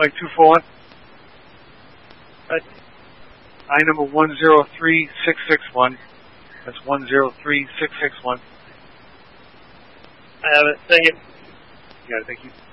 Mike 241. Right. I number 103661. That's 103661. I have it. Thank you. Yeah, thank you.